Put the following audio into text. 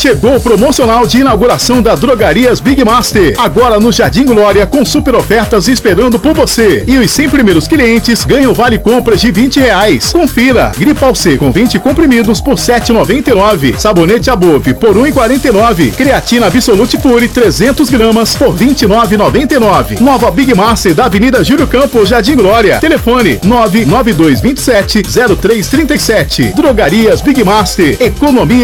Chegou o promocional de inauguração da Drogarias Big Master, agora no Jardim Glória, com super ofertas esperando por você. E os 100 primeiros clientes ganham vale compras de R$20. Confira: Gripal C com 20 comprimidos por R$7,99. Sabonete Above por R$1,49. Creatina Absolute Pure 300 gramas por R$29,99. Nova Big Master da Avenida Júlio Campos, Jardim Glória. Telefone 99227-0337. Drogarias Big Master. Economia